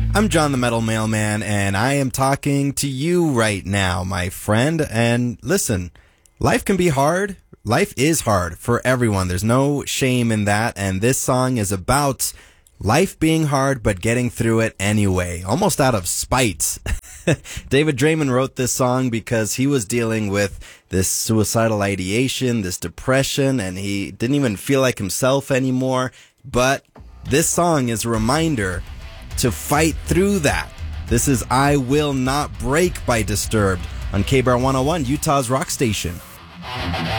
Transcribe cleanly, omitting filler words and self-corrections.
I'm John the Metal Mailman, and I am talking to you right now, my friend. And listen, life can be hard. Life is hard for everyone. There's no shame in that. And this song is about life being hard, but getting through it anyway, almost out of spite. David Draiman wrote this song because he was dealing with this suicidal ideation, this depression, and he didn't even feel like himself anymore. But this song is a reminder to fight through that. This is I Will Not Break by Disturbed on KBAR 101, Utah's rock station.